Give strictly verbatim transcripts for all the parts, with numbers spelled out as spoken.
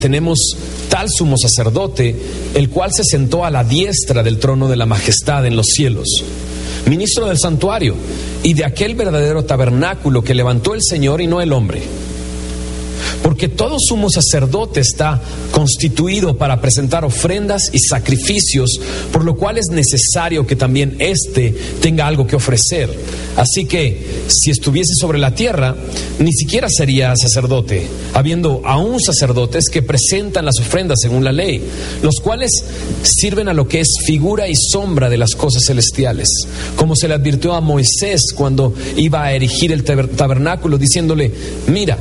tenemos tal sumo sacerdote, el cual se sentó a la diestra del trono de la majestad en los cielos, ministro del santuario y de aquel verdadero tabernáculo que levantó el Señor y no el hombre. Porque todo sumo sacerdote está constituido para presentar ofrendas y sacrificios, por lo cual es necesario que también éste tenga algo que ofrecer. Así que, si estuviese sobre la tierra, ni siquiera sería sacerdote, habiendo aún sacerdotes que presentan las ofrendas según la ley, los cuales sirven a lo que es figura y sombra de las cosas celestiales, como se le advirtió a Moisés cuando iba a erigir el tabernáculo, diciéndole: mira,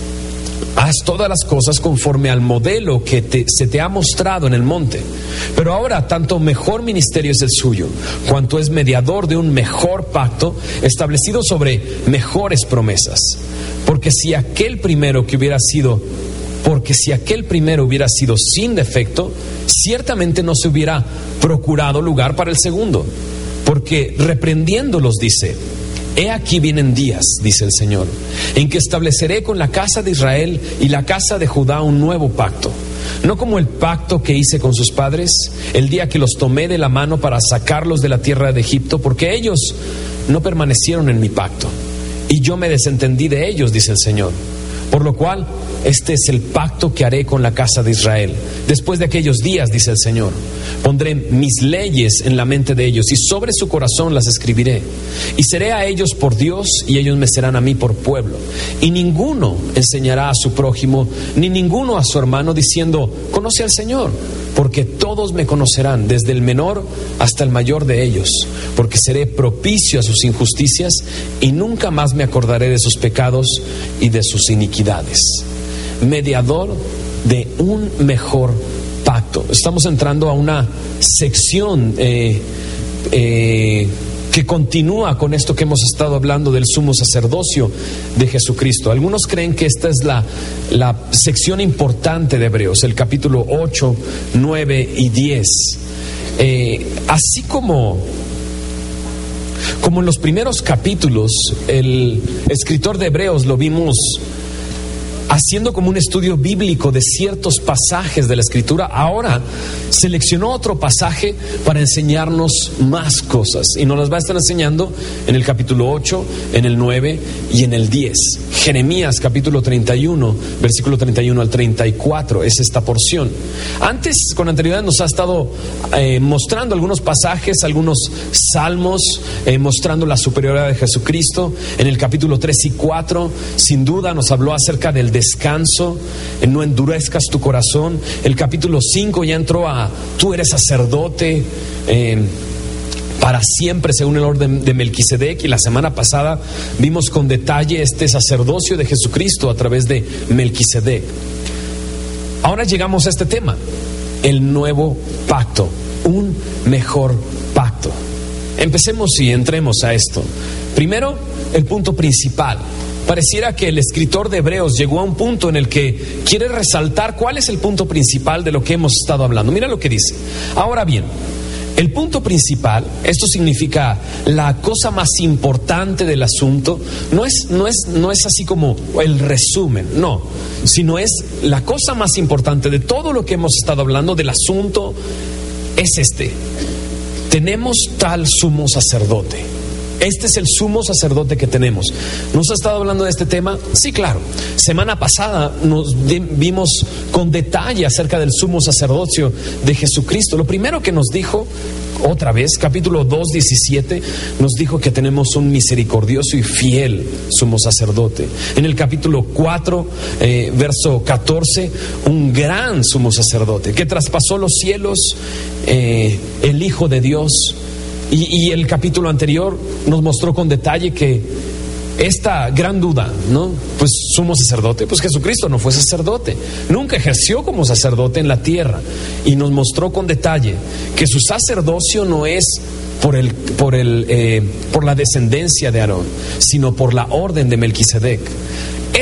haz todas las cosas conforme al modelo que te, se te ha mostrado en el monte. Pero ahora tanto mejor ministerio es el suyo, cuanto es mediador de un mejor pacto, establecido sobre mejores promesas. Porque si aquel primero que hubiera sido, porque si aquel primero hubiera sido sin defecto, ciertamente no se hubiera procurado lugar para el segundo. Porque reprendiéndolos dice: he aquí vienen días, dice el Señor, en que estableceré con la casa de Israel y la casa de Judá un nuevo pacto, no como el pacto que hice con sus padres el día que los tomé de la mano para sacarlos de la tierra de Egipto, porque ellos no permanecieron en mi pacto, y yo me desentendí de ellos, dice el Señor. Por lo cual, este es el pacto que haré con la casa de Israel. Después de aquellos días, dice el Señor, pondré mis leyes en la mente de ellos y sobre su corazón las escribiré. Y seré a ellos por Dios y ellos me serán a mí por pueblo. Y ninguno enseñará a su prójimo, ni ninguno a su hermano, diciendo: conoce al Señor, porque todos me conocerán, desde el menor hasta el mayor de ellos, porque seré propicio a sus injusticias y nunca más me acordaré de sus pecados y de sus iniquidades. Mediador de un mejor pacto. Estamos entrando a una sección eh, eh, que continúa con esto que hemos estado hablando del sumo sacerdocio de Jesucristo. Algunos creen que esta es la, la sección importante de Hebreos, el capítulo ocho, nueve y diez. Eh, así como, como en los primeros capítulos, el escritor de Hebreos lo vimos haciendo como un estudio bíblico de ciertos pasajes de la Escritura, ahora seleccionó otro pasaje para enseñarnos más cosas, y nos las va a estar enseñando en el capítulo ocho, en el nueve y en el diez. Jeremías capítulo treinta y uno, versículo treinta y uno al treinta y cuatro es esta porción. Antes, con anterioridad, nos ha estado eh, mostrando algunos pasajes, algunos salmos, eh, mostrando la superioridad de Jesucristo. En el capítulo tres y cuatro, sin duda, nos habló acerca del descanso, no endurezcas tu corazón. El capítulo cinco ya entró a: tú eres sacerdote eh, para siempre según el orden de Melquisedec, y la semana pasada vimos con detalle este sacerdocio de Jesucristo a través de Melquisedec. Ahora llegamos a este tema: el nuevo pacto, un mejor pacto. Empecemos y entremos a esto. Primero, el punto principal. Pareciera que el escritor de Hebreos llegó a un punto en el que quiere resaltar cuál es el punto principal de lo que hemos estado hablando. Mira lo que dice. Ahora bien, el punto principal, esto significa la cosa más importante del asunto, no es, no es, no es así como el resumen, no, sino es la cosa más importante de todo lo que hemos estado hablando del asunto, es este: tenemos tal sumo sacerdote. Este es el sumo sacerdote que tenemos. ¿Nos ha estado hablando de este tema? Sí, claro. Semana pasada nos vimos con detalle acerca del sumo sacerdocio de Jesucristo. Lo primero que nos dijo, otra vez, capítulo dos, diecisiete, nos dijo que tenemos un misericordioso y fiel sumo sacerdote. En el capítulo cuatro, eh, verso catorce, un gran sumo sacerdote que traspasó los cielos, eh, el Hijo de Dios. Y, y el capítulo anterior nos mostró con detalle que esta gran duda, ¿no? Pues sumo sacerdote, pues Jesucristo no fue sacerdote, nunca ejerció como sacerdote en la tierra, y nos mostró con detalle que su sacerdocio no es por el, por el, eh, por la descendencia de Aarón, sino por la orden de Melquisedec.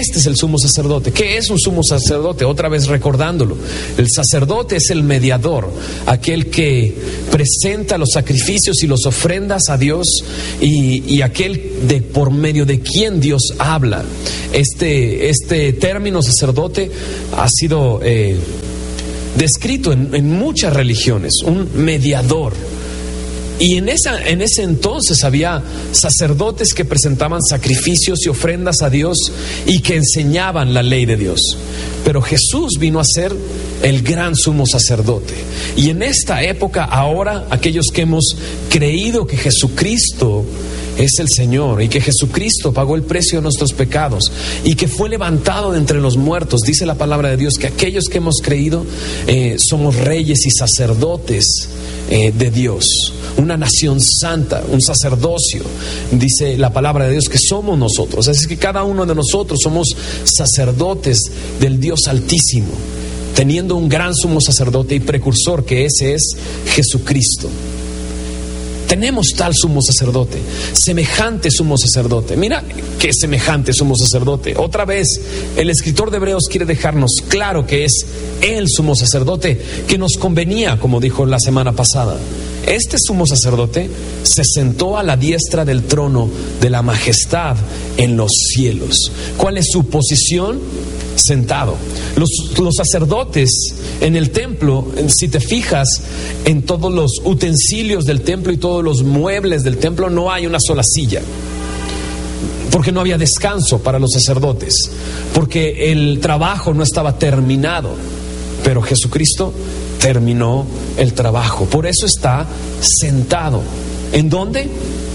Este es el sumo sacerdote. ¿Qué es un sumo sacerdote? Otra vez recordándolo. El sacerdote es el mediador, aquel que presenta los sacrificios y las ofrendas a Dios y, y aquel de por medio de quien Dios habla. Este, este término sacerdote ha sido eh, descrito en, en muchas religiones, un mediador. Y en, esa, en ese entonces había sacerdotes que presentaban sacrificios y ofrendas a Dios y que enseñaban la ley de Dios. Pero Jesús vino a ser el gran sumo sacerdote. Y en esta época, ahora, aquellos que hemos creído que Jesucristo es el Señor y que Jesucristo pagó el precio de nuestros pecados y que fue levantado de entre los muertos, dice la palabra de Dios que aquellos que hemos creído eh, somos reyes y sacerdotes eh, de Dios, una nación santa, un sacerdocio. Dice la palabra de Dios que somos nosotros. Así que cada uno de nosotros somos sacerdotes del Dios Altísimo, teniendo un gran sumo sacerdote y precursor, que ese es Jesucristo. Tenemos tal sumo sacerdote, semejante sumo sacerdote. Mira qué semejante sumo sacerdote. Otra vez, el escritor de Hebreos quiere dejarnos claro que es el sumo sacerdote que nos convenía, como dijo la semana pasada. Este sumo sacerdote se sentó a la diestra del trono de la majestad en los cielos. ¿Cuál es su posición? Sentado. Los, los sacerdotes en el templo, si te fijas en todos los utensilios del templo y todos los muebles del templo, no hay una sola silla, porque no había descanso para los sacerdotes, porque el trabajo no estaba terminado. Pero Jesucristo terminó el trabajo, por eso está sentado. ¿En dónde?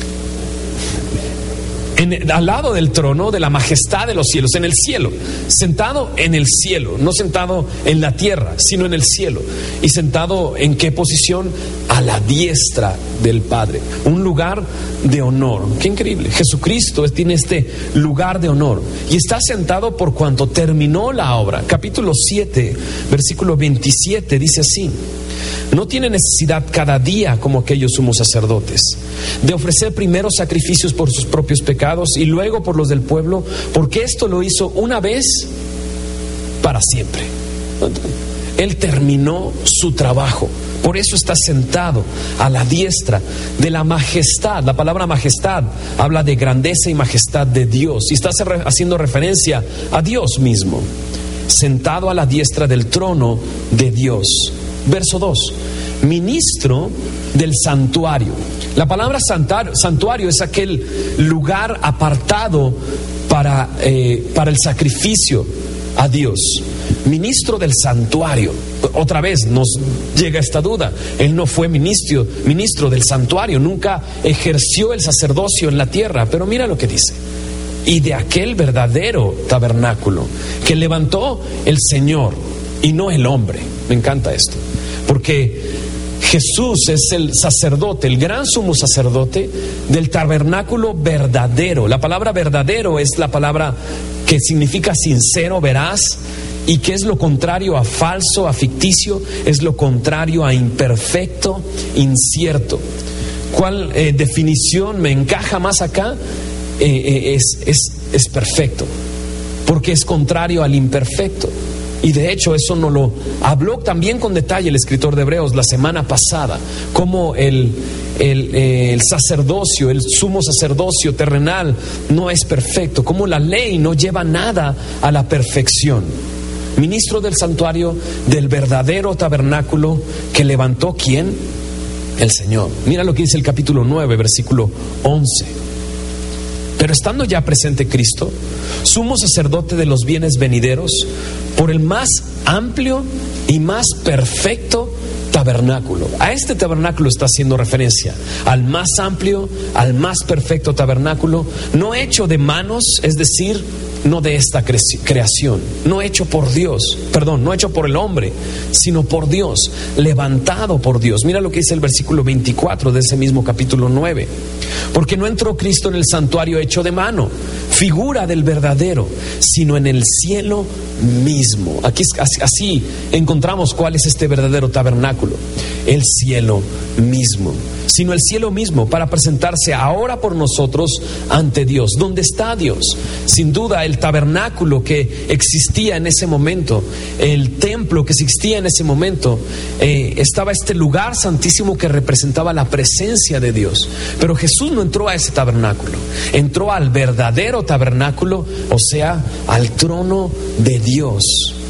En, al lado del trono de la majestad de los cielos, en el cielo, sentado en el cielo, no sentado en la tierra, sino en el cielo. ¿Y sentado en qué posición? A la diestra del Padre, un lugar de honor. Qué increíble. Jesucristo tiene este lugar de honor y está sentado por cuanto terminó la obra. Capítulo siete, versículo veintisiete dice así: no tiene necesidad cada día, como aquellos sumos sacerdotes, de ofrecer primero sacrificios por sus propios pecados y luego por los del pueblo, porque esto lo hizo una vez para siempre. Él terminó su trabajo, por eso está sentado a la diestra de la majestad. La palabra majestad habla de grandeza y majestad de Dios y está haciendo referencia a Dios mismo, sentado a la diestra del trono de Dios. Verso dos: ministro del santuario. La palabra santuario, santuario es aquel lugar apartado para, eh, para el sacrificio a Dios. Ministro del santuario. Otra vez nos llega esta duda. Él no fue ministro, ministro del santuario, nunca ejerció el sacerdocio en la tierra. Pero mira lo que dice: y de aquel verdadero tabernáculo que levantó el Señor y no el hombre. Me encanta esto, porque Jesús es el sacerdote, el gran sumo sacerdote del tabernáculo verdadero. La palabra verdadero es la palabra que significa sincero, veraz, y que es lo contrario a falso, a ficticio, es lo contrario a imperfecto, incierto. ¿Cuál eh, definición me encaja más acá? Eh, eh, es, es, es perfecto, porque es contrario al imperfecto. Y de hecho eso nos lo habló también con detalle el escritor de Hebreos la semana pasada, cómo el, el, el sacerdocio, el sumo sacerdocio terrenal no es perfecto, cómo la ley no lleva nada a la perfección. Ministro del santuario del verdadero tabernáculo que levantó ¿quién? El Señor. Mira lo que dice el capítulo nueve, versículo once. Pero estando ya presente Cristo, sumo sacerdote de los bienes venideros, por el más amplio y más perfecto tabernáculo. A este tabernáculo está haciendo referencia, al más amplio, al más perfecto tabernáculo, no hecho de manos, es decir, no de esta creación, no hecho por Dios, perdón, no hecho por el hombre, sino por Dios, levantado por Dios. Mira lo que dice el versículo veinticuatro de ese mismo capítulo nueve. Porque no entró Cristo en el santuario hecho de mano, figura del verdadero, sino en el cielo mismo. Aquí así encontramos cuál es este verdadero tabernáculo, el cielo mismo, sino el cielo mismo, para presentarse ahora por nosotros ante Dios. ¿Dónde está Dios? Sin duda el tabernáculo que existía en ese momento, el templo que existía en ese momento, eh, estaba este lugar santísimo que representaba la presencia de Dios. Pero Jesús no entró a ese tabernáculo, entró al verdadero tabernáculo, o sea, al trono de Dios.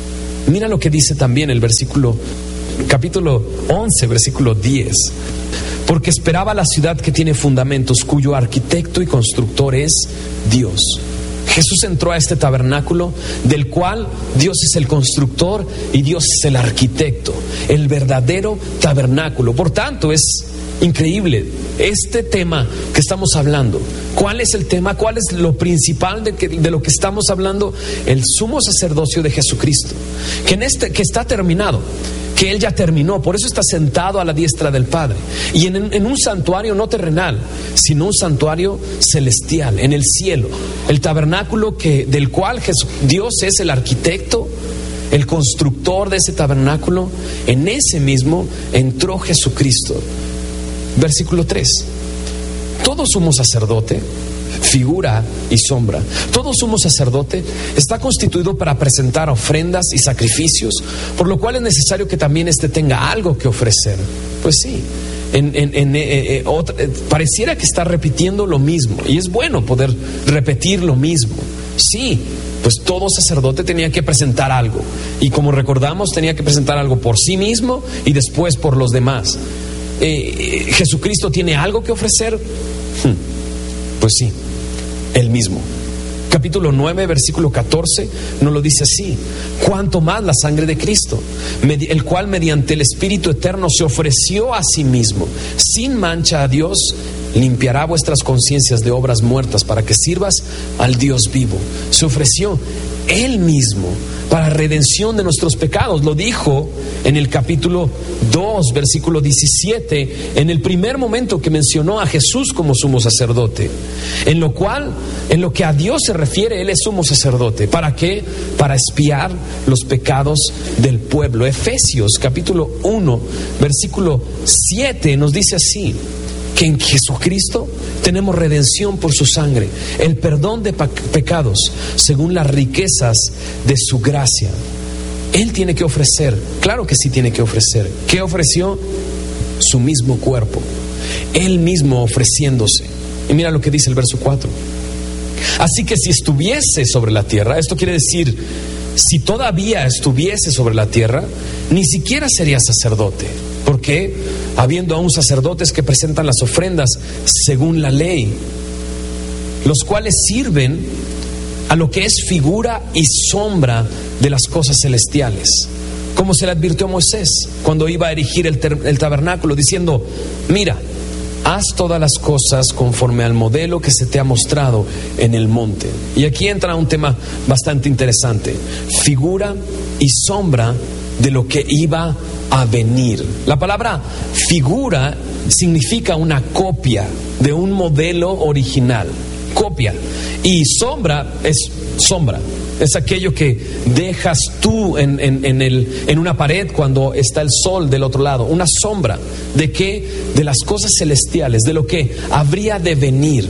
Mira lo que dice también el versículo, capítulo once, versículo diez. Porque esperaba la ciudad que tiene fundamentos, cuyo arquitecto y constructor es Dios. Jesús entró a este tabernáculo del cual Dios es el constructor y Dios es el arquitecto, el verdadero tabernáculo. Por tanto, es increíble este tema que estamos hablando. ¿Cuál es el tema? ¿Cuál es lo principal de, que, de lo que estamos hablando? El sumo sacerdocio de Jesucristo, que, en este, que está terminado, que Él ya terminó, por eso está sentado a la diestra del Padre. Y en, en un santuario no terrenal, sino un santuario celestial, en el cielo. El tabernáculo que, del cual Jesús, Dios es el arquitecto, el constructor de ese tabernáculo. En ese mismo entró Jesucristo. Versículo tres. Todo sumo sacerdote, figura y sombra, todo sumo sacerdote está constituido para presentar ofrendas y sacrificios, por lo cual es necesario que también éste tenga algo que ofrecer. Pues sí, en, en, en, eh, eh, otra, eh, pareciera que está repitiendo lo mismo, y es bueno poder repetir lo mismo. Sí, pues todo sacerdote tenía que presentar algo, y como recordamos, tenía que presentar algo por sí mismo y después por los demás. Eh, eh, ¿Jesucristo tiene algo que ofrecer? Hmm. Pues sí, Él mismo. Capítulo nueve, versículo catorce, nos lo dice así: cuánto más la sangre de Cristo, el cual mediante el Espíritu eterno se ofreció a sí mismo, sin mancha a Dios, limpiará vuestras conciencias de obras muertas para que sirvas al Dios vivo. Se ofreció Él mismo para redención de nuestros pecados. Lo dijo en el capítulo dos, versículo diecisiete, en el primer momento que mencionó a Jesús como sumo sacerdote. En lo cual, en lo que a Dios se refiere, Él es sumo sacerdote. ¿Para qué? Para expiar los pecados del pueblo. Efesios capítulo uno, versículo siete nos dice así: que en Jesucristo tenemos redención por su sangre, el perdón de pecados según las riquezas de su gracia. Él tiene que ofrecer, claro que sí tiene que ofrecer. ¿Qué ofreció? Su mismo cuerpo, Él mismo ofreciéndose. Y mira lo que dice el verso cuatro: así que si estuviese sobre la tierra, esto quiere decir, si todavía estuviese sobre la tierra, ni siquiera sería sacerdote. ¿Por qué? Habiendo aún sacerdotes que presentan las ofrendas según la ley, los cuales sirven a lo que es figura y sombra de las cosas celestiales, como se le advirtió a Moisés cuando iba a erigir el, ter- el tabernáculo, diciendo: mira, haz todas las cosas conforme al modelo que se te ha mostrado en el monte. Y aquí entra un tema bastante interesante: figura y sombra de lo que iba a venir. La palabra figura significa una copia de un modelo original, copia. Y sombra es sombra, es aquello que dejas tú en, en, en, el, en una pared cuando está el sol del otro lado. Una sombra de qué? De las cosas celestiales, de lo que habría de venir.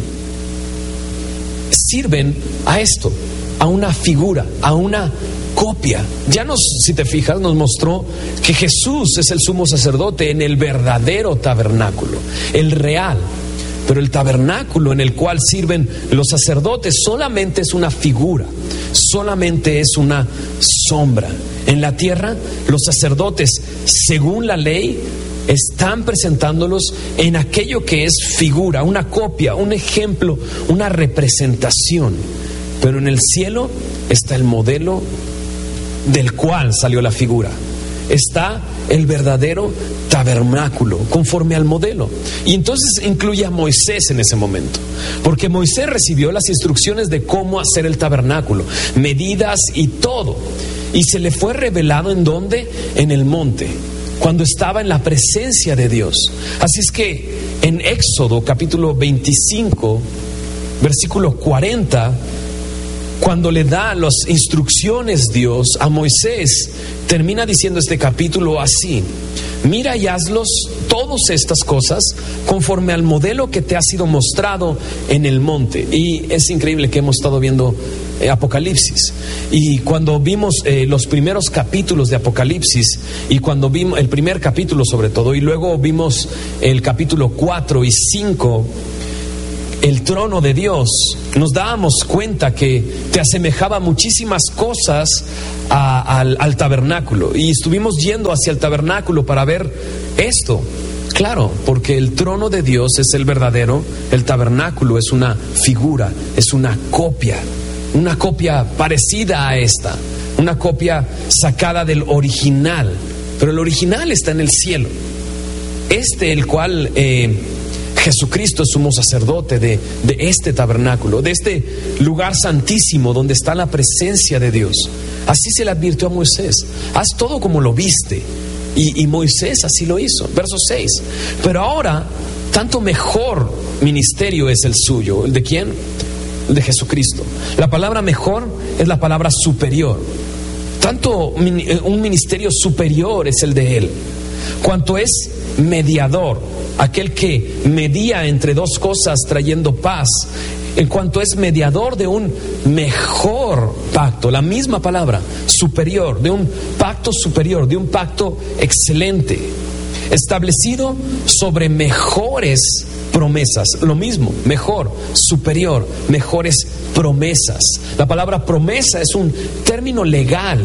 Sirven a esto, a una figura, a una copia. Ya nos, si te fijas, nos mostró que Jesús es el sumo sacerdote en el verdadero tabernáculo, el real. Pero el tabernáculo en el cual sirven los sacerdotes solamente es una figura, solamente es una sombra. En la tierra, los sacerdotes, según la ley, están presentándolos en aquello que es figura, una copia, un ejemplo, una representación. Pero en el cielo está el modelo del cual salió la figura. Está el verdadero tabernáculo conforme al modelo. Y entonces incluye a Moisés en ese momento, porque Moisés recibió las instrucciones de cómo hacer el tabernáculo, medidas y todo. Y se le fue revelado en dónde, en el monte, cuando estaba en la presencia de Dios. Así es que en Éxodo capítulo veinticinco, versículo cuarenta, cuando le da las instrucciones Dios a Moisés, termina diciendo este capítulo así: mira y hazlos todas estas cosas conforme al modelo que te ha sido mostrado en el monte. Y es increíble que hemos estado viendo eh, Apocalipsis. Y cuando vimos eh, los primeros capítulos de Apocalipsis, y cuando vimos el primer capítulo sobre todo, y luego vimos el capítulo cuatro y cinco, el trono de Dios, nos dábamos cuenta que te asemejaba muchísimas cosas a, al, al tabernáculo. Y estuvimos yendo hacia el tabernáculo para ver esto. Claro, porque el trono de Dios es el verdadero, el tabernáculo es una figura, es una copia, una copia parecida a esta, una copia sacada del original, pero el original está en el cielo. Este, el cual eh, Jesucristo es sumo sacerdote de, de este tabernáculo, de este lugar santísimo donde está la presencia de Dios. Así se le advirtió a Moisés: haz todo como lo viste. Y, y Moisés así lo hizo. Verso seis. Pero ahora, tanto mejor ministerio es el suyo. ¿El de quién? El de Jesucristo. La palabra mejor es la palabra superior. Tanto un ministerio superior es el de Él, cuanto es mediador, aquel que medía entre dos cosas trayendo paz, en cuanto es mediador de un mejor pacto, la misma palabra, superior, de un pacto superior, de un pacto excelente, establecido sobre mejores promesas. Lo mismo, mejor, superior, mejores promesas. La palabra promesa es un término legal.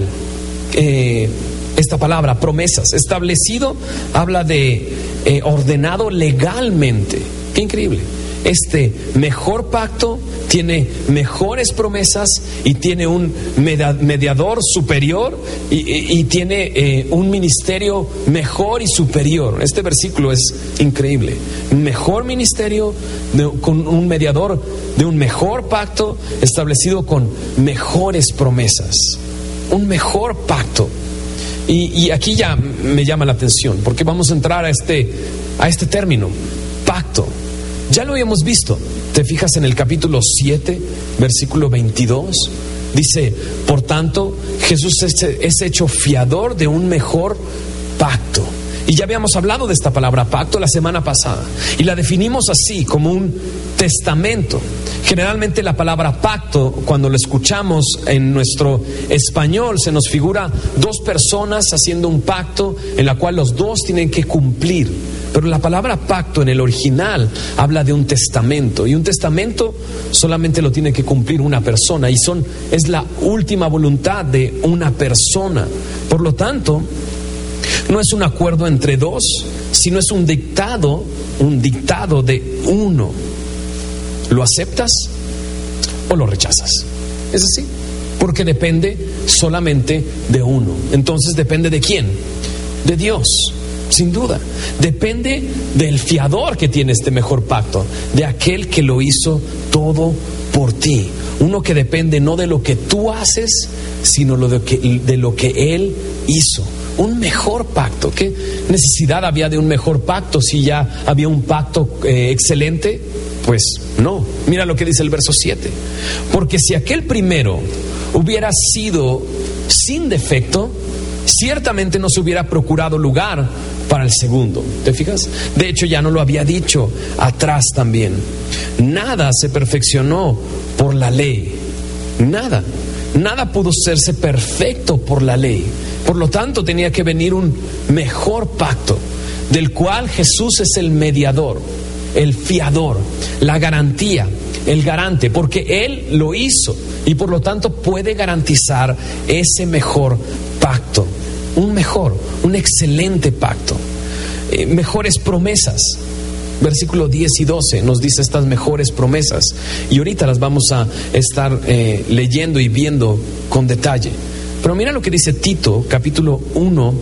Eh, esta palabra, promesas, establecido, habla de eh, ordenado legalmente. Qué increíble. Este mejor pacto tiene mejores promesas y tiene un mediador superior y, y, y tiene eh, un ministerio mejor y superior. Este versículo es increíble. Un mejor ministerio de, con un mediador de un mejor pacto establecido con mejores promesas. Un mejor pacto. Y, y aquí ya me llama la atención, porque vamos a entrar a este, a este término, pacto. Ya lo habíamos visto. Te fijas en el capítulo siete, versículo veintidós. Dice: por tanto, Jesús es hecho fiador de un mejor pacto. Y ya habíamos hablado de esta palabra pacto la semana pasada, y la definimos así, como un testamento. Generalmente la palabra pacto, cuando lo escuchamos en nuestro español, se nos figura dos personas haciendo un pacto en la cual los dos tienen que cumplir. Pero la palabra pacto en el original habla de un testamento, y un testamento solamente lo tiene que cumplir una persona, y son, es la última voluntad de una persona. Por lo tanto, no es un acuerdo entre dos, sino es un dictado, un dictado de uno. ¿Lo aceptas o lo rechazas? Es así, porque depende solamente de uno. Entonces, ¿depende de quién? De Dios. Sin duda, depende del fiador que tiene este mejor pacto, de aquel que lo hizo todo por ti. Uno que depende no de lo que tú haces, sino de lo que, de lo que Él hizo. Un mejor pacto. ¿Qué necesidad había de un mejor pacto si ya había un pacto eh, excelente? Pues no. Mira lo que dice el verso siete. Porque si aquel primero hubiera sido sin defecto, ciertamente no se hubiera procurado lugar para el segundo. ¿Te fijas? De hecho, ya no lo había dicho atrás también. Nada se perfeccionó por la ley. Nada. Nada pudo hacerse perfecto por la ley. Por lo tanto, tenía que venir un mejor pacto, del cual Jesús es el mediador, el fiador, la garantía, el garante, porque Él lo hizo y por lo tanto puede garantizar ese mejor pacto. Un mejor, un excelente pacto. Eh, mejores promesas. Versículo diez y doce nos dice estas mejores promesas, y ahorita las vamos a estar eh, leyendo y viendo con detalle. Pero mira lo que dice Tito, capítulo uno,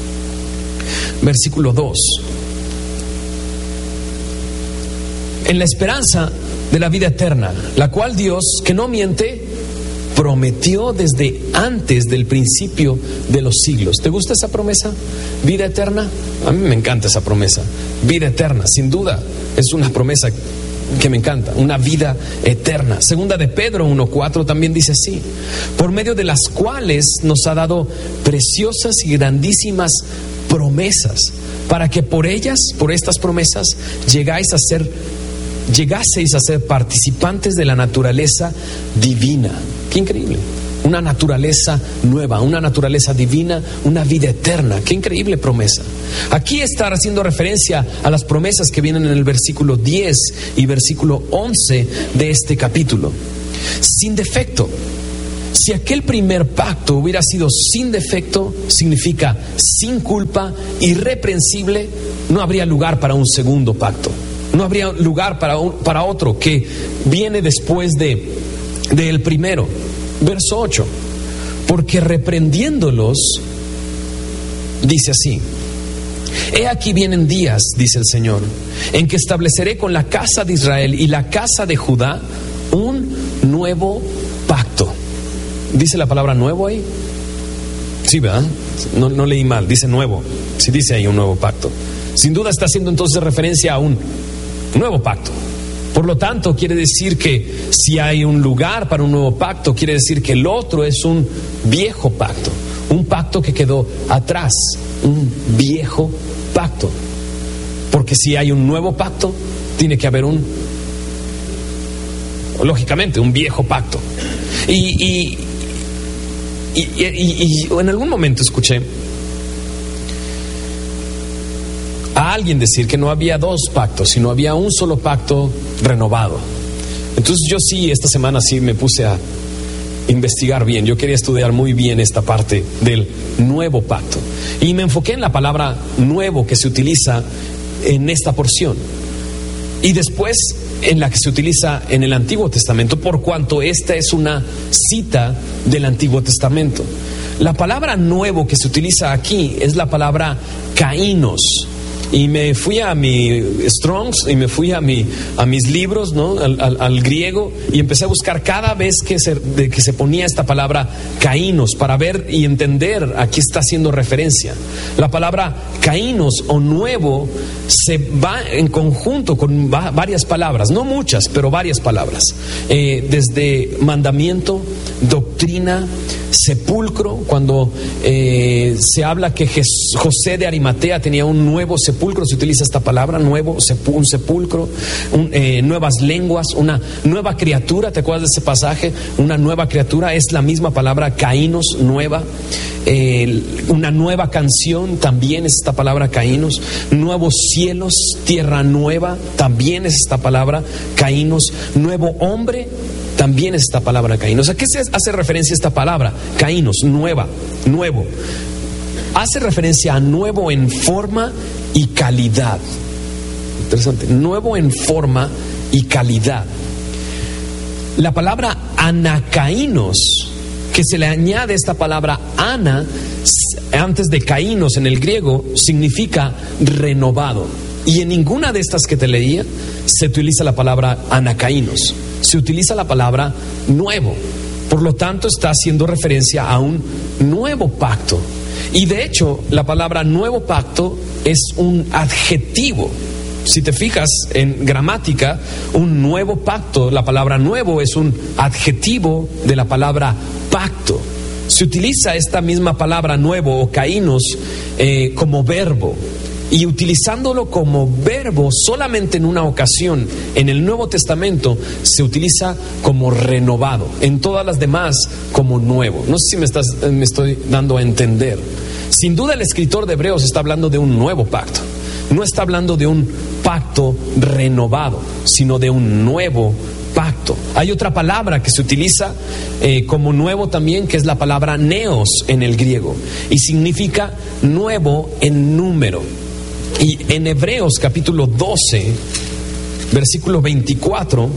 versículo dos. En la esperanza de la vida eterna, la cual Dios, que no miente, prometió desde antes del principio de los siglos. ¿Te gusta esa promesa? ¿Vida eterna? A mí me encanta esa promesa. Vida eterna, sin duda, es una promesa que me encanta, una vida eterna. Segunda de Pedro uno cuatro también dice así: por medio de las cuales nos ha dado preciosas y grandísimas promesas, para que por ellas, por estas promesas, llegáis a ser, llegaseis a ser participantes de la naturaleza divina. Qué Qué increíble. Una naturaleza nueva, una naturaleza divina, una vida eterna. Qué increíble promesa. Aquí está haciendo referencia a las promesas que vienen en el versículo diez y versículo once de este capítulo. Sin defecto. Si aquel primer pacto hubiera sido sin defecto, significa sin culpa, irreprensible, no habría lugar para un segundo pacto. No habría lugar para, un, para otro que viene después de, de el primero. Verso ocho. Porque reprendiéndolos, dice así: he aquí vienen días, dice el Señor, en que estableceré con la casa de Israel y la casa de Judá un nuevo pacto. ¿Dice la palabra nuevo ahí? Sí, ¿verdad? No, no leí mal, dice nuevo. Sí dice ahí un nuevo pacto. Sin duda está haciendo entonces referencia a un nuevo pacto. Por lo tanto, quiere decir que si hay un lugar para un nuevo pacto, quiere decir que el otro es un viejo pacto, un pacto que quedó atrás, un viejo pacto. Porque si hay un nuevo pacto, tiene que haber un, lógicamente, un viejo pacto. Y, y, y, y, y, y en algún momento escuché a alguien decir que no había dos pactos, sino había un solo pacto renovado. Entonces yo sí, esta semana sí me puse a investigar bien. Yo quería estudiar muy bien esta parte del nuevo pacto. Y me enfoqué en la palabra nuevo que se utiliza en esta porción. Y después en la que se utiliza en el Antiguo Testamento, por cuanto esta es una cita del Antiguo Testamento. La palabra nuevo que se utiliza aquí es la palabra kainos. Y me fui a mi Strongs y me fui a mi a mis libros, ¿no? Al, al, al griego, y empecé a buscar cada vez que se, de, que se ponía esta palabra kainos para ver y entender a qué está haciendo referencia. La palabra kainos o nuevo se va en conjunto con va, varias palabras, no muchas, pero varias palabras. Eh, desde mandamiento, doctrina, sepulcro, cuando eh, se habla que Jes- José de Arimatea tenía un nuevo sepulcro, se utiliza esta palabra, nuevo, sepu- un sepulcro, un, eh, nuevas lenguas, una nueva criatura. ¿Te acuerdas de ese pasaje? Una nueva criatura es la misma palabra, kainos, nueva. Eh, una nueva canción también es esta palabra kainos. Nuevos cielos, tierra nueva, también es esta palabra kainos. Nuevo hombre, también es esta palabra kainos. ¿A qué se hace referencia esta palabra? Kainos, nueva, nuevo. Hace referencia a nuevo en forma y calidad. Interesante. Nuevo en forma y calidad. La palabra anakainos, que se le añade esta palabra ana antes de kainos en el griego, significa renovado. Y en ninguna de estas que te leía se utiliza la palabra anakainos. Se utiliza la palabra nuevo. Por lo tanto, está haciendo referencia a un nuevo pacto. Y de hecho, la palabra nuevo pacto es un adjetivo. Si te fijas en gramática, un nuevo pacto, la palabra nuevo es un adjetivo de la palabra pacto. Se utiliza esta misma palabra nuevo o kainos eh, como verbo. Y utilizándolo como verbo solamente en una ocasión en el Nuevo Testamento se utiliza como renovado, en todas las demás como nuevo. No sé si me, estás, me estoy dando a entender. Sin duda el escritor de Hebreos está hablando de un nuevo pacto. No está hablando de un pacto renovado, sino de un nuevo pacto. Hay otra palabra que se utiliza eh, como nuevo también, que es la palabra neos en el griego, y significa nuevo en número. Y en Hebreos capítulo doce, versículo veinticuatro,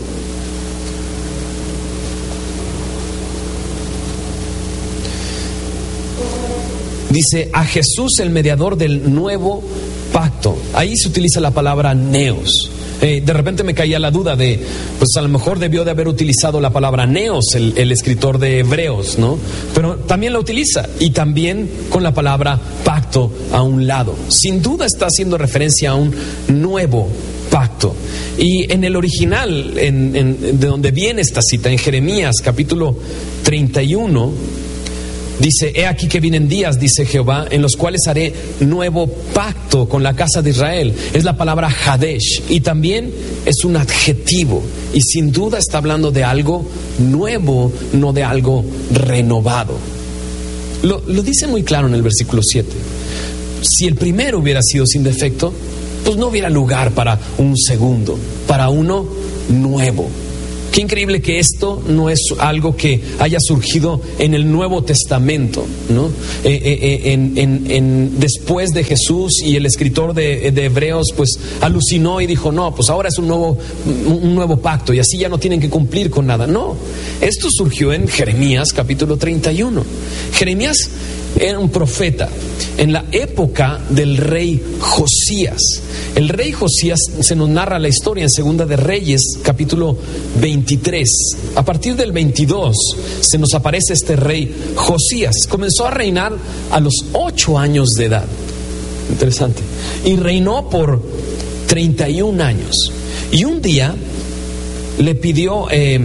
dice: a Jesús, el mediador del nuevo pacto. Ahí se utiliza la palabra neos. Eh, de repente me caía la duda de, pues a lo mejor debió de haber utilizado la palabra neos el, el escritor de Hebreos, ¿no? Pero también la utiliza, y también con la palabra pacto a un lado. Sin duda está haciendo referencia a un nuevo pacto. Y en el original, en, en, de donde viene esta cita, en Jeremías capítulo treinta y uno, Dice, he aquí que vienen días, dice Jehová, en los cuales haré nuevo pacto con la casa de Israel. Es la palabra Hadesh, y también es un adjetivo, y sin duda está hablando de algo nuevo, no de algo renovado. Lo, lo dice muy claro en el versículo siete. Si el primero hubiera sido sin defecto, pues no hubiera lugar para un segundo, para uno nuevo. Qué increíble que esto no es algo que haya surgido en el Nuevo Testamento, ¿no? Eh, eh, en, en, en, después de Jesús, y el escritor de, de Hebreos pues alucinó y dijo, no, pues ahora es un nuevo, un nuevo pacto y así ya no tienen que cumplir con nada. No, esto surgió en Jeremías capítulo treinta y uno. Jeremías era un profeta en la época del rey Josías. El rey Josías, se nos narra la historia en Segunda de Reyes capítulo veintitrés. A partir del veintidós se nos aparece este rey Josías. Comenzó a reinar a los ocho años de edad. Interesante. Y reinó por treinta y un años. Y un día le pidió eh,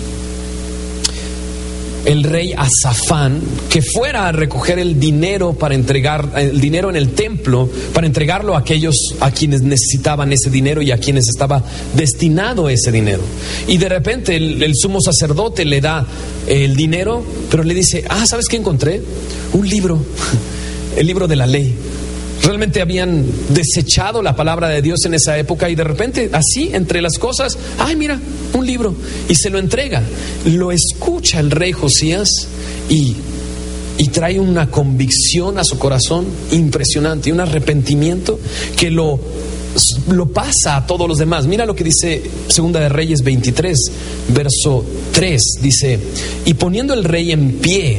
el rey a Safán que fuera a recoger el dinero para entregar el dinero en el templo, para entregarlo a aquellos a quienes necesitaban ese dinero y a quienes estaba destinado ese dinero. Y de repente el, el sumo sacerdote le da el dinero, pero le dice, ah, ¿sabes qué encontré? Un libro, el libro de la ley. Realmente habían desechado la palabra de Dios en esa época, y de repente, así, entre las cosas, ay, mira, un libro, y se lo entrega. Lo escucha el rey Josías y, y trae una convicción a su corazón impresionante, y un arrepentimiento que lo, lo pasa a todos los demás. Mira lo que dice Segunda de Reyes veintitrés, verso tres, dice, y poniendo el rey en pie,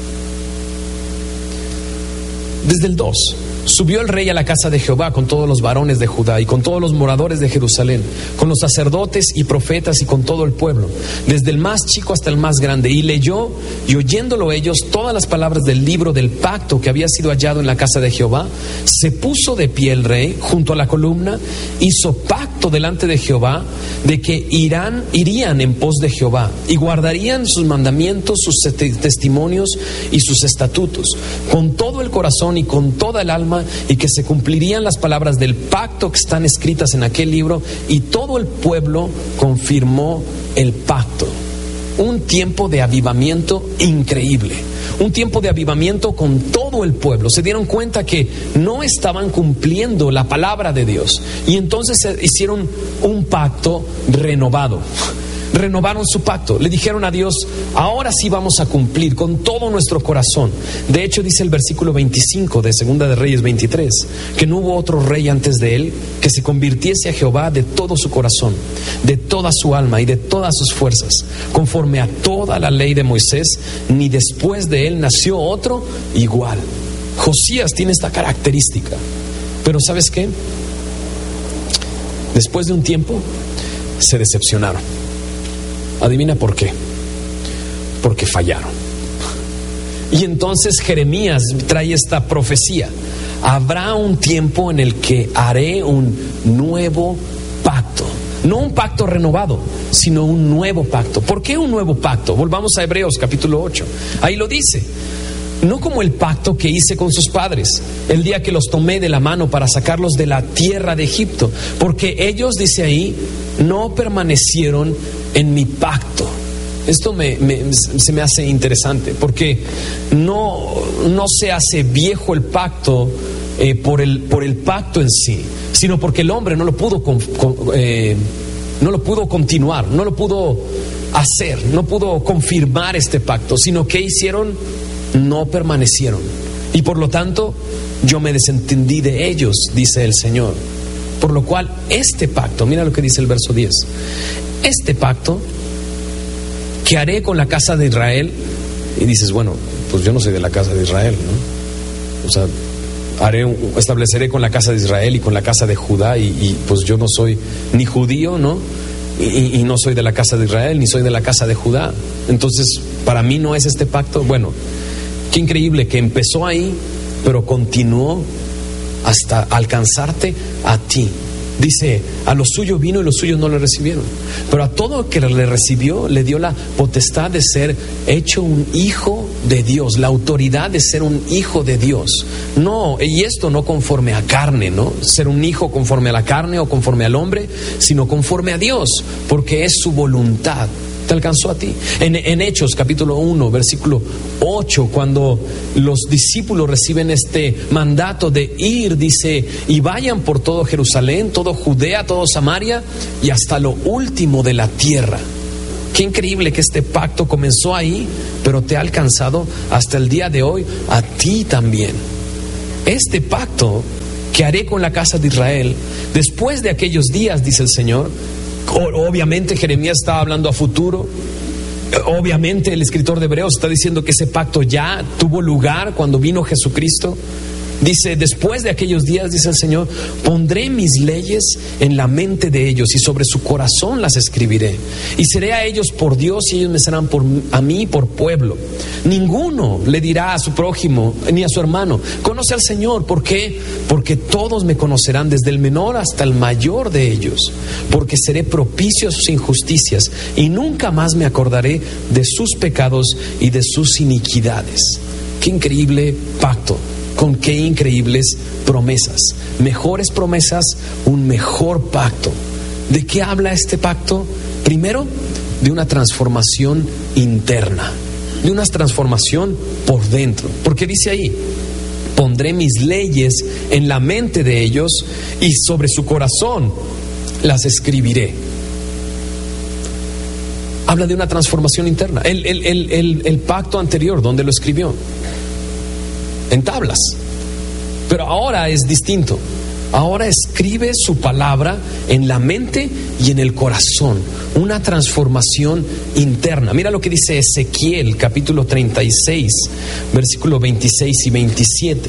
desde el dos, subió el rey a la casa de Jehová con todos los varones de Judá y con todos los moradores de Jerusalén, con los sacerdotes y profetas y con todo el pueblo, desde el más chico hasta el más grande, y leyó, y oyéndolo ellos todas las palabras del libro del pacto que había sido hallado en la casa de Jehová, se puso de pie el rey junto a la columna, hizo pacto delante de Jehová de que irán, irían en pos de Jehová y guardarían sus mandamientos, sus testimonios y sus estatutos con todo el corazón y con toda el alma, y que se cumplirían las palabras del pacto que están escritas en aquel libro, y todo el pueblo confirmó el pacto. Un tiempo de avivamiento increíble, un tiempo de avivamiento con todo el pueblo. Se dieron cuenta que no estaban cumpliendo la palabra de Dios, y entonces hicieron un pacto renovado. Renovaron su pacto, le dijeron a Dios, ahora sí vamos a cumplir con todo nuestro corazón. De hecho, dice el versículo veinticinco de Segunda de Reyes veintitrés, que no hubo otro rey antes de él que se convirtiese a Jehová de todo su corazón, de toda su alma y de todas sus fuerzas, conforme a toda la ley de Moisés, ni después de él nació otro igual. Josías tiene esta característica, pero ¿sabes qué? Después de un tiempo se decepcionaron. Adivina por qué. Porque fallaron. Y entonces Jeremías trae esta profecía: habrá un tiempo en el que haré un nuevo pacto. No un pacto renovado, sino un nuevo pacto. ¿Por qué un nuevo pacto? Volvamos a Hebreos capítulo ocho. Ahí lo dice. No como el pacto que hice con sus padres el día que los tomé de la mano para sacarlos de la tierra de Egipto, porque ellos, dice ahí, no permanecieron en mi pacto. Esto me, me, se me hace interesante, porque no, no se hace viejo el pacto eh, por, el, por el pacto en sí, sino porque el hombre no lo pudo con, con, eh, no lo pudo continuar, no lo pudo hacer, no pudo confirmar este pacto, sino que hicieron, no permanecieron, y por lo tanto yo me desentendí de ellos, dice el Señor. Por lo cual este pacto, mira lo que dice el verso diez, este pacto que haré con la casa de Israel. Y dices, bueno, pues yo no soy de la casa de Israel, ¿no? O sea, haré, estableceré con la casa de Israel y con la casa de Judá, y, y pues yo no soy ni judío, ¿no? Y, y no soy de la casa de Israel, ni soy de la casa de Judá. Entonces, para mí no es este pacto. Bueno, qué increíble que empezó ahí, pero continuó hasta alcanzarte a ti. Dice, a lo suyo vino y los suyos no le recibieron. Pero a todo el que le recibió, le dio la potestad de ser hecho un hijo de Dios, la autoridad de ser un hijo de Dios. No, y esto no conforme a carne, ¿no? Ser un hijo conforme a la carne o conforme al hombre, sino conforme a Dios, porque es su voluntad. Te alcanzó a ti. En, en Hechos capítulo uno, versículo ocho, cuando los discípulos reciben este mandato de ir, dice, y vayan por todo Jerusalén, todo Judea, todo Samaria y hasta lo último de la tierra. Qué increíble que este pacto comenzó ahí, pero te ha alcanzado hasta el día de hoy a ti también. Este pacto que haré con la casa de Israel después de aquellos días, dice el Señor. Obviamente Jeremías estaba hablando a futuro. Obviamente el escritor de Hebreos está diciendo que ese pacto ya tuvo lugar cuando vino Jesucristo. Dice, después de aquellos días, dice el Señor, pondré mis leyes en la mente de ellos y sobre su corazón las escribiré. Y seré a ellos por Dios y ellos me serán por, a mí por pueblo. Ninguno le dirá a su prójimo ni a su hermano, conoce al Señor. ¿Por qué? Porque todos me conocerán, desde el menor hasta el mayor de ellos. Porque seré propicio a sus injusticias y nunca más me acordaré de sus pecados y de sus iniquidades. Qué increíble pacto. Con qué increíbles promesas. Mejores promesas, un mejor pacto. ¿De qué habla este pacto? Primero, de una transformación interna, de una transformación por dentro. Porque dice ahí, pondré mis leyes en la mente de ellos y sobre su corazón las escribiré. Habla de una transformación interna. El, el, el, el, el pacto anterior, ¿dónde lo escribió? En tablas. Pero ahora es distinto. Ahora escribe su palabra en la mente y en el corazón. Una transformación interna. Mira lo que dice Ezequiel capítulo treinta y seis, versículo veintiséis y veintisiete.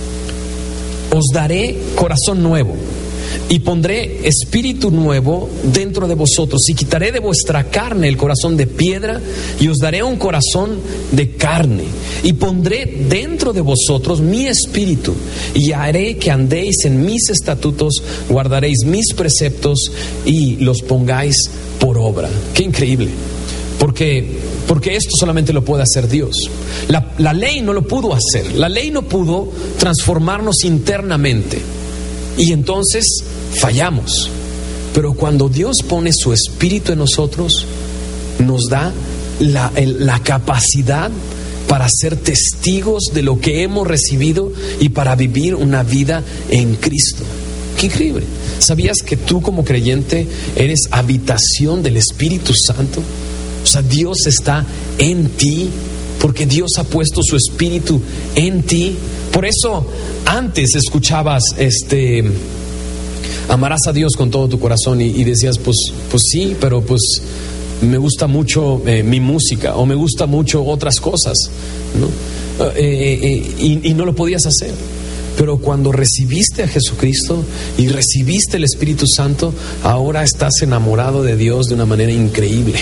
Os daré corazón nuevo y pondré espíritu nuevo dentro de vosotros y quitaré de vuestra carne el corazón de piedra y os daré un corazón de carne y pondré dentro de vosotros mi espíritu y haré que andéis en mis estatutos, guardaréis mis preceptos y los pongáis por obra. Qué increíble. Porque, porque esto solamente lo puede hacer Dios. La, la ley no lo pudo hacer. La ley no pudo transformarnos internamente. Y entonces fallamos. Pero cuando Dios pone su espíritu en nosotros, nos da la, el, la capacidad para ser testigos de lo que hemos recibido y para vivir una vida en Cristo. ¡Qué increíble! ¿Sabías que tú como creyente eres habitación del Espíritu Santo? O sea, Dios está en ti porque Dios ha puesto su espíritu en ti. Por eso antes escuchabas este amarás a Dios con todo tu corazón y, y decías pues, pues sí, pero pues me gusta mucho eh, mi música o me gusta mucho otras cosas, ¿no? Eh, eh, y, y no lo podías hacer. Pero cuando recibiste a Jesucristo y recibiste el Espíritu Santo, ahora estás enamorado de Dios de una manera increíble.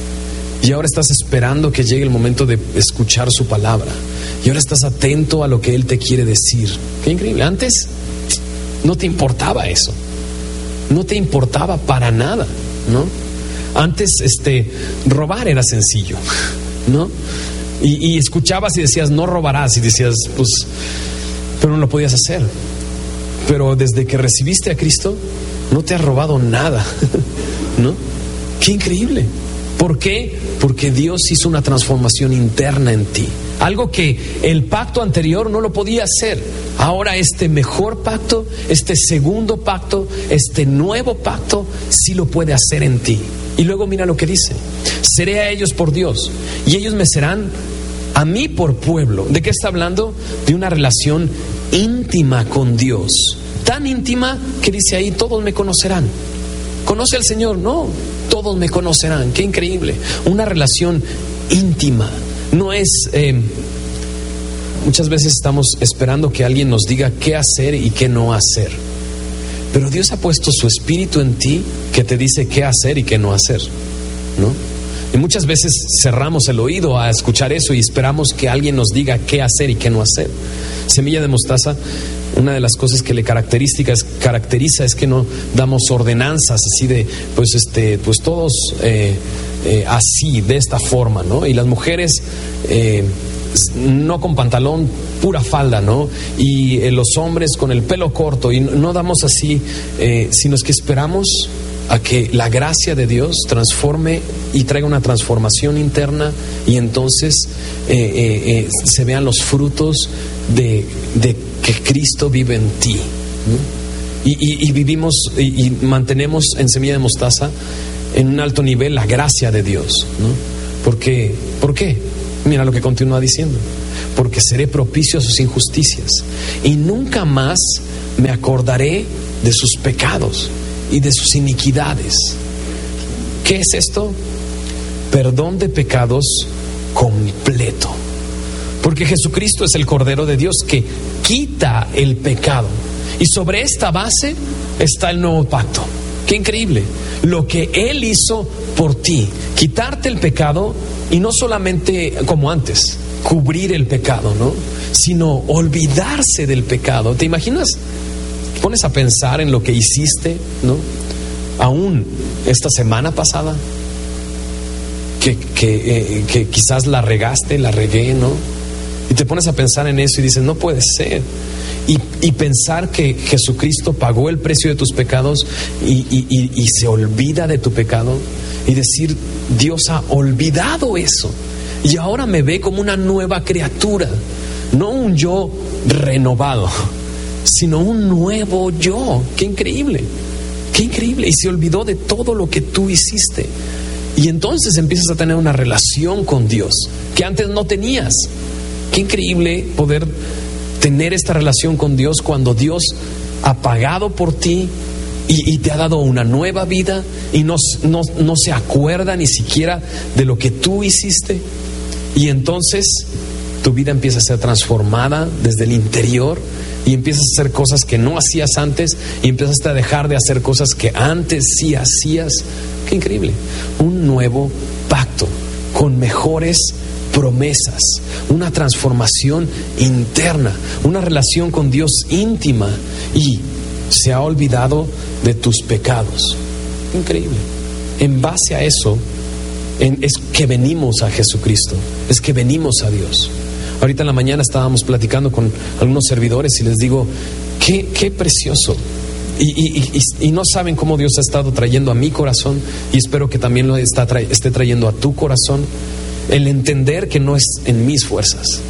Y ahora estás esperando que llegue el momento de escuchar su palabra. Y ahora estás atento a lo que Él te quiere decir. Qué increíble. Antes no te importaba eso. No te importaba para nada, ¿no? Antes este, robar era sencillo, ¿no? Y, y escuchabas y decías, no robarás. Y decías, pues, pero no lo podías hacer. Pero desde que recibiste a Cristo, no te has robado nada, ¿no? Qué increíble. ¿Por qué? Porque Dios hizo una transformación interna en ti. Algo que el pacto anterior no lo podía hacer. Ahora este mejor pacto, este segundo pacto, este nuevo pacto, sí lo puede hacer en ti. Y luego mira lo que dice. Seré a ellos por Dios y ellos me serán a mí por pueblo. ¿De qué está hablando? De una relación íntima con Dios. Tan íntima que dice ahí, todos me conocerán. ¿Conoce al Señor? No, todos me conocerán. Qué increíble. Una relación íntima. No es... Eh, muchas veces estamos esperando que alguien nos diga qué hacer y qué no hacer. Pero Dios ha puesto su espíritu en ti que te dice qué hacer y qué no hacer, ¿no? Y muchas veces cerramos el oído a escuchar eso y esperamos que alguien nos diga qué hacer y qué no hacer. Semilla de mostaza, una de las cosas que le características, caracteriza es que no damos ordenanzas así de, pues este, pues todos eh, eh, así, de esta forma, ¿no? Y las mujeres eh, no con pantalón, pura falda, ¿no? Y eh, los hombres con el pelo corto, y no, no damos así, eh, sino es que esperamos a que la gracia de Dios transforme y traiga una transformación interna, y entonces eh, eh, eh, se vean los frutos de, de que Cristo vive en ti, ¿no? y, y, y vivimos y, y mantenemos en Semilla de Mostaza en un alto nivel la gracia de Dios, ¿no? Porque, ¿por qué? Mira lo que continúa diciendo: porque seré propicio a sus injusticias y nunca más me acordaré de sus pecados y de sus iniquidades. ¿Qué es esto? Perdón de pecados completo. Porque Jesucristo es el Cordero de Dios que quita el pecado. Y sobre esta base está el nuevo pacto. ¡Qué increíble! Lo que Él hizo por ti, quitarte el pecado, y no solamente como antes, cubrir el pecado, ¿no? Sino olvidarse del pecado. ¿Te imaginas? Pones a pensar en lo que hiciste, ¿no? Aún esta semana pasada, que, que, eh, que quizás la regaste, la regué, ¿no? Y te pones a pensar en eso y dices, no puede ser. Y, y pensar que Jesucristo pagó el precio de tus pecados y, y, y, y se olvida de tu pecado, y decir, Dios ha olvidado eso y ahora me ve como una nueva criatura, no un yo renovado, sino un nuevo yo. ¡Qué increíble! ¡Qué increíble! Y se olvidó de todo lo que tú hiciste. Y entonces empiezas a tener una relación con Dios que antes no tenías. ¡Qué increíble poder tener esta relación con Dios cuando Dios ha pagado por ti y, y te ha dado una nueva vida, y no, no, no se acuerda ni siquiera de lo que tú hiciste? Y entonces tu vida empieza a ser transformada desde el interior, y empiezas a hacer cosas que no hacías antes, y empiezas a dejar de hacer cosas que antes sí hacías. ¡Qué increíble! Un nuevo pacto con mejores promesas, una transformación interna, una relación con Dios íntima, y se ha olvidado de tus pecados. Increíble. En base a eso en, es que venimos a Jesucristo, es que venimos a Dios. Ahorita en la mañana estábamos platicando con algunos servidores y les digo, qué, qué precioso. Y, y, y, y no saben cómo Dios ha estado trayendo a mi corazón, y espero que también lo está tra- esté trayendo a tu corazón, el entender que no es en mis fuerzas,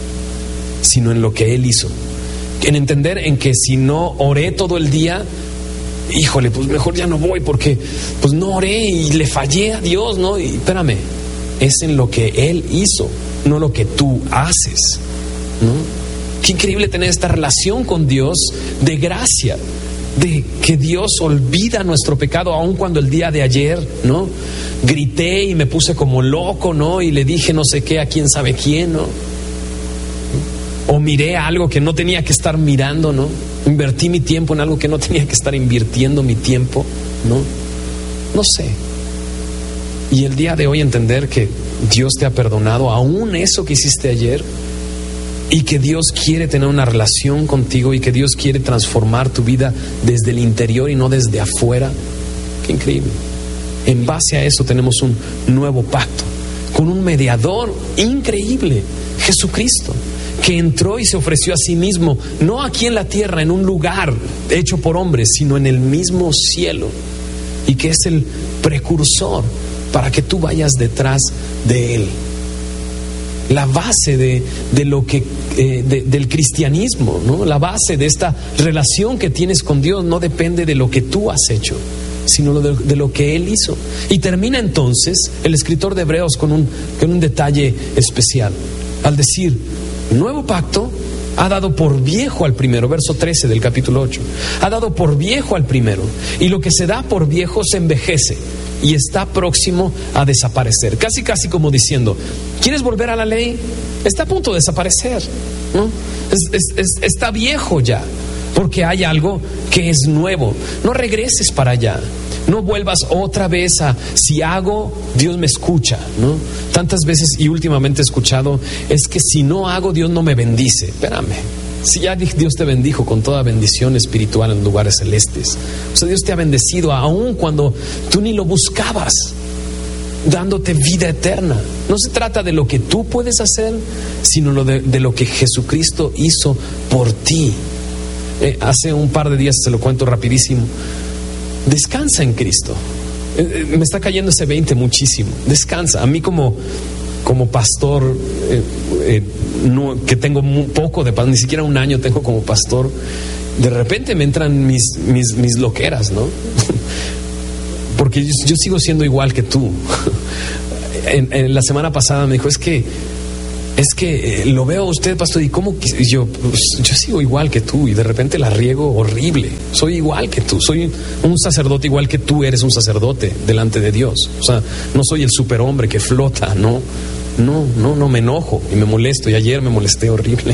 sino en lo que Él hizo. En entender en que si no oré todo el día, híjole, pues mejor ya no voy porque pues no oré y le fallé a Dios, ¿no? Y espérame, es en lo que Él hizo, no lo que tú haces, ¿no? Qué increíble tener esta relación con Dios de gracia, de que Dios olvida nuestro pecado, aun cuando el día de ayer, ¿no? Grité y me puse como loco, ¿no? Y le dije no sé qué a quién sabe quién, ¿no? O miré algo que no tenía que estar mirando, ¿no? Invertí mi tiempo en algo que no tenía que estar invirtiendo mi tiempo, ¿no? No sé. Y el día de hoy entender que Dios te ha perdonado aún eso que hiciste ayer, y que Dios quiere tener una relación contigo, y que Dios quiere transformar tu vida desde el interior y no desde afuera. Qué increíble. En base a eso tenemos un nuevo pacto con un mediador increíble, Jesucristo, que entró y se ofreció a sí mismo, no aquí en la tierra, en un lugar hecho por hombres, sino en el mismo cielo, y que es el precursor para que tú vayas detrás de Él. La base de, de lo que eh, de, del cristianismo, ¿no? La base de esta relación que tienes con Dios no depende de lo que tú has hecho, sino de, de lo que Él hizo. Y termina entonces el escritor de Hebreos con un, con un detalle especial, al decir, nuevo pacto ha dado por viejo al primero, verso trece del capítulo ocho, ha dado por viejo al primero, y lo que se da por viejo se envejece y está próximo a desaparecer. Casi casi como diciendo, ¿quieres volver a la ley? Está a punto de desaparecer, ¿no? Es, es, es, está viejo ya. porque hay algo que es nuevo. No regreses para allá. No vuelvas otra vez a si hago, Dios me escucha, ¿no? Tantas veces y últimamente he escuchado, es que si no hago, Dios no me bendice. Espérame, si ya Dios te bendijo con toda bendición espiritual en lugares celestes. O sea, Dios te ha bendecido aún cuando tú ni lo buscabas, dándote vida eterna. No se trata de lo que tú puedes hacer, sino lo de, de lo que Jesucristo hizo por ti. Eh, hace un par de días, se lo cuento rapidísimo, descansa en Cristo. Eh, eh, me está cayendo ese veinte muchísimo. Descansa. A mí como, como pastor, eh, eh, no, que tengo muy poco de ni siquiera un año tengo como pastor, de repente me entran mis, mis, mis loqueras, ¿no? Porque yo, yo sigo siendo igual que tú. En, en la semana pasada me dijo, es que es que eh, lo veo a usted, pastor, y cómo y yo, pues, yo sigo igual que tú, y de repente la riego horrible. Soy igual que tú, soy un sacerdote igual que tú eres un sacerdote delante de Dios. O sea, no soy el superhombre que flota, no, no, no, no me enojo y me molesto, y ayer me molesté horrible.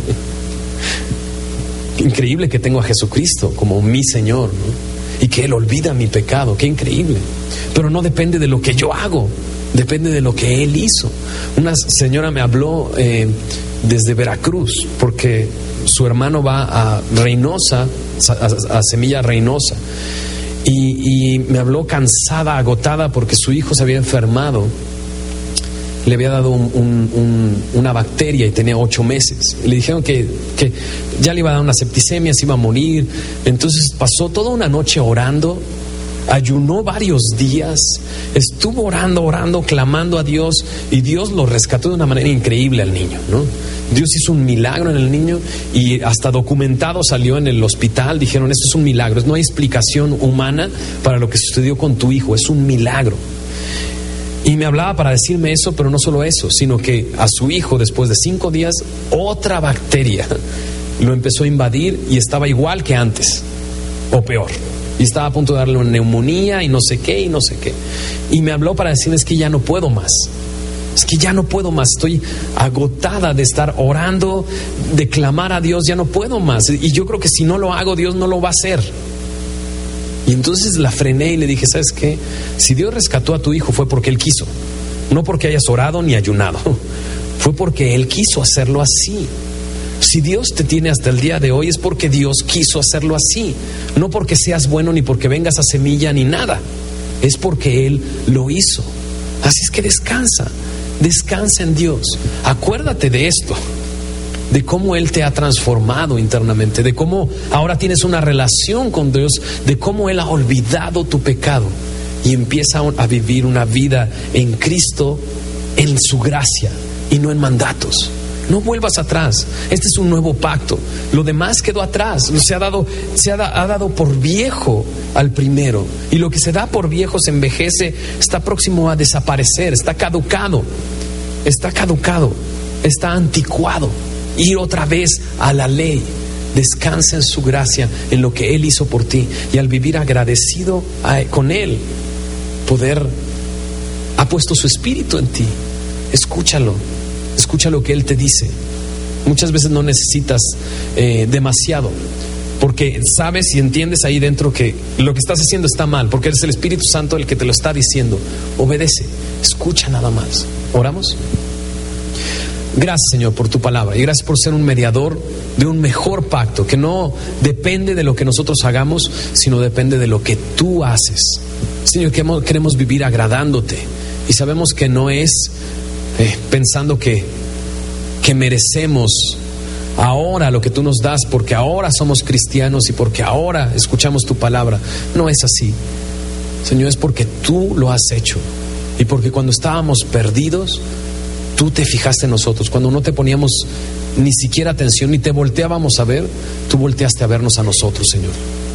Increíble que tengo a Jesucristo como mi Señor, ¿no? Y que Él olvida mi pecado, qué increíble. Pero no depende de lo que yo hago, depende de lo que Él hizo. Una señora me habló eh, desde Veracruz, porque su hermano va a Reynosa, a, a Semilla Reynosa, y, y me habló cansada, agotada, porque su hijo se había enfermado. Le había dado un, un, un, una bacteria y tenía ocho meses. Y le dijeron que, que ya le iba a dar una septicemia, se iba a morir. Entonces pasó toda una noche orando, ayunó varios días, estuvo orando, orando, clamando a Dios, y Dios lo rescató de una manera increíble al niño, ¿no? Dios hizo un milagro en el niño, y hasta documentado salió en el hospital. Dijeron, esto es un milagro, no hay explicación humana para lo que sucedió con tu hijo, es un milagro. Y me hablaba para decirme eso, pero no solo eso, sino que a su hijo, después de cinco días, otra bacteria lo empezó a invadir y estaba igual que antes, o peor. Y estaba a punto de darle una neumonía y no sé qué, y no sé qué. Y me habló para decirme, es que ya no puedo más. Es que ya no puedo más, estoy agotada de estar orando, de clamar a Dios, ya no puedo más. Y yo creo que si no lo hago, Dios no lo va a hacer. Y entonces la frené y le dije, ¿sabes qué? Si Dios rescató a tu hijo fue porque Él quiso, no porque hayas orado ni ayunado, fue porque Él quiso hacerlo así. Si Dios te tiene hasta el día de hoy es porque Dios quiso hacerlo así, no porque seas bueno ni porque vengas a Semilla ni nada, es porque Él lo hizo. Así es que descansa, descansa en Dios. Acuérdate de esto, de cómo Él te ha transformado internamente, de cómo ahora tienes una relación con Dios, de cómo Él ha olvidado tu pecado y empieza a vivir una vida en Cristo, en su gracia y no en mandatos. No vuelvas atrás. Este es un nuevo pacto. Lo demás quedó atrás. Se ha dado, se ha, da, ha dado por viejo al primero. Y lo que se da por viejo se envejece, está próximo a desaparecer, está caducado, está caducado, está anticuado. Ir otra vez a la ley. Descansa en su gracia, en lo que Él hizo por ti. Y al vivir agradecido a, con Él, poder, ha puesto su espíritu en ti. Escúchalo. Escucha lo que Él te dice. Muchas veces no necesitas eh, demasiado, porque sabes y entiendes ahí dentro que lo que estás haciendo está mal, porque eres el Espíritu Santo el que te lo está diciendo. Obedece, escucha nada más. ¿Oramos? Gracias, Señor, por tu palabra, y gracias por ser un mediador de un mejor pacto, que no depende de lo que nosotros hagamos, sino depende de lo que tú haces. Señor, queremos vivir agradándote, y sabemos que no es Eh, pensando que, que merecemos ahora lo que tú nos das, porque ahora somos cristianos y porque ahora escuchamos tu palabra. No es así, Señor, es porque tú lo has hecho, y porque cuando estábamos perdidos tú te fijaste en nosotros. Cuando no te poníamos ni siquiera atención, ni te volteábamos a ver, tú volteaste a vernos a nosotros, Señor,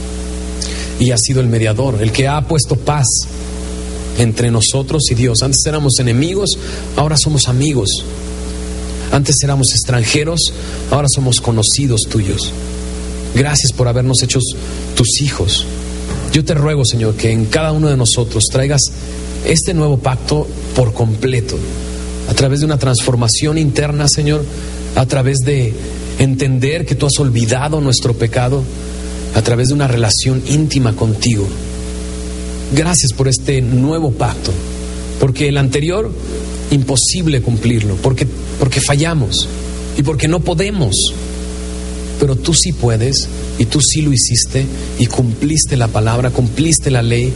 y has sido el mediador, el que ha puesto paz entre nosotros y Dios. Antes éramos enemigos, ahora somos amigos. Antes éramos extranjeros, ahora somos conocidos tuyos. Gracias por habernos hecho tus hijos. Yo te ruego, Señor, que en cada uno de nosotros traigas este nuevo pacto por completo, a través de una transformación interna, Señor, a través de entender que tú has olvidado nuestro pecado, a través de una relación íntima contigo. Gracias por este nuevo pacto, porque el anterior, imposible cumplirlo, porque, porque fallamos y porque no podemos. Pero tú sí puedes, y tú sí lo hiciste, y cumpliste la palabra, cumpliste la ley.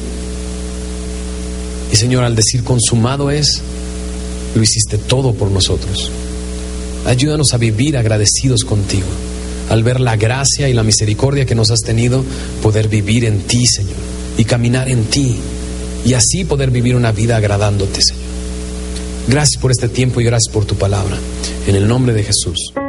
Y Señor, al decir consumado es, lo hiciste todo por nosotros. Ayúdanos a vivir agradecidos contigo, al ver la gracia y la misericordia que nos has tenido, poder vivir en ti, Señor, y caminar en ti, y así poder vivir una vida agradándote, Señor. Gracias por este tiempo y gracias por tu palabra. En el nombre de Jesús.